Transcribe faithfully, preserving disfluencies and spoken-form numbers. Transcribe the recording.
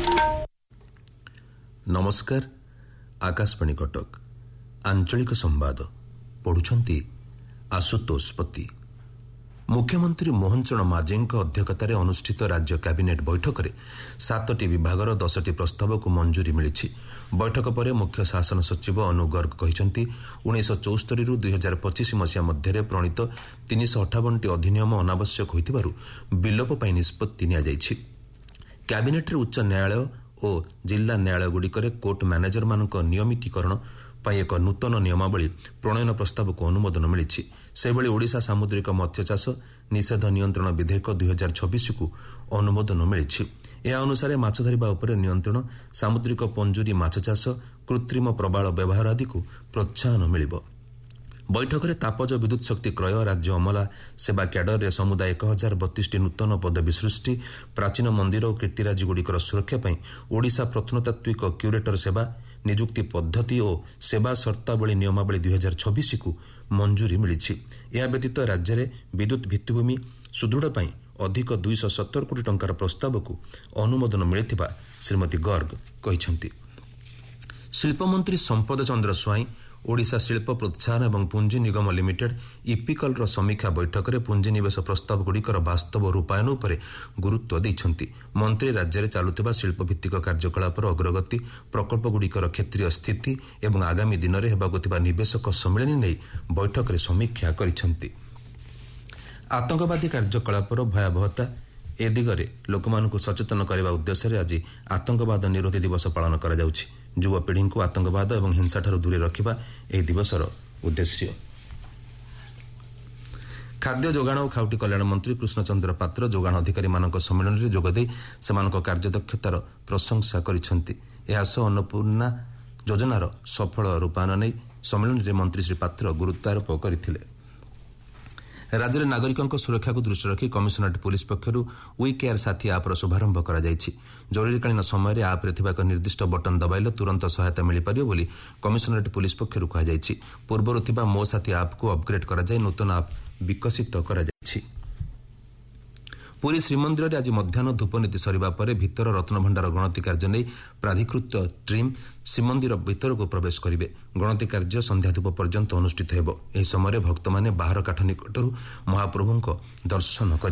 नमस्कार आकाशवाणी कटक आंचलिक संवाद पढ़ुछंती आशुतोष पति। मुख्यमंत्री मोहन चरण माझी अध्यक्षतार अनुष्ठित राज्य कैबिनेट बैठक में सातटी विभागर दसटी प्रस्ताव को मंजूरी मिली। बैठक पर मुख्य शासन सचिव अनु गर्ग कहते उन्नीस चौस्तरी रु दुई हजार पचिश मसीहा मध्य प्रणीत तीन शह अठावन टी अधिनियम अनावश्यक होइथिबारु विलोप पाई निष्पत्ति निया जाइछि। कैबिनेट रे उच्च न्यायालय और जिला न्यायालयगुड़िक कोर्ट मैनेजर मानक नियमितीकरण पाई एक नूतन नियमावली प्रणयन प्रस्ताव को अनुमोदन मिली। सेभଳି ओडिशा सामुद्रिक मत्स्य चाष निषेध नियंत्रण विधेयक दुई हजार छब्बीस को अनुमोदन मिली। यह अनुसार माछ धरिबा उपरे नियंत्रण, सामुद्रिक पंजुरी माछ चाष, कृत्रिम प्रबाल व्यवहार आदि को प्रोत्साहन मिलिब। बैठक में तापज विद्युत शक्ति क्रय, राज्य अमला सेवा क्याडर रे समुदाय एक हजार बतीस टी नूतन पदवी सृष्टि, प्राचीन मंदिर और कीर्तिराजीगुड़िकर सुरक्षा पर ओडिशा प्रत्नतात्विक क्यूरेटर सेवा नियुक्ति पद्धति और सेवा शर्तावली नियमावली दुई हजार छब्बीस को मंजूरी मिली। यह व्यतीत राज्य में विद्युत भित्तिभूमि सुदृढ़ पर अधिक दुई सौ सत्तर कोटी टंकार प्रस्ताव को अनुमोदन मिलिथिबा श्रीमती गर्ग कहते। शिल्पमंत्री संपद चंद्र स्वाई ओडिशा शिल्प प्रोत्साहन एवं पुंजी निगम लिमिटेड इपिकल रो समीक्षा बैठक में पुंजीनिवेश प्रस्ताव गुड़िकर वास्तव रूपायन उपर गुरुत्व देइछंती। मंत्री राज्य में चालुथिबा शिल्प भित्तिक कार्यकलापर अग्रगति, प्रकल्प गुड़िकर क्षेत्रीय स्थिति एवं आगामी दिन में हेबाकु थिबा निवेशक सम्मेलन नहीं बैठक में समीक्षा करिछंती। आतंकवादी कार्यकलापर भयावहता ए दिगरे लोकमानकु सचेतन करने उद्देश्य आज आतंकवाद निरोधी दिवस पालन करा जाउछि। युवपीढ़ी को आतंकवाद और हिंसाठार दूरे रखा यह दिवसर उद्देश्य। खाद्य जोगाण और खाउटी कल्याण मंत्री कृष्णचंद्र पात्र जोगाण अधिकारी मानक सम्मेलन में जोगदे सेमानक कार्यदक्षतार प्रशंसा करिसेंति। एहा सह अन्नपूर्णा योजनार सफल रूपायन नहीं सम्मेलन में मंत्री श्री पात्र गुरुत्वारोप करथिले। राज्य में नागरिकों सुरक्षा को दृष्टि रखी कमिशनरेट पुलिस पक्षर वी केयर साथी आप्र शुभारंभ कर जरूरीकालीन समय आप्रे एक निर्दिष्ट बटन दबाइले तुरंत सहायता मिल पार बोली कमिशनरेट पुलिस पक्षर कहुई। पूर्वर थिबा मो साथी आप को अपग्रेड कर नूतन आप विकसित कर। पुरी श्रीमंदिर में आज मध्याह्न धूपनीति सरिबा परे भितर रत्नभंडार गणति कार्य नहीं प्राधिकृत टीम श्रीमंदिर भितर को प्रवेश करेंगे। गणति कार्य संध्या धूप पर्यंत अनुष्ठित हेब। एही समय भक्त माने बाहर काठ निकटरू महाप्रभु दर्शन कर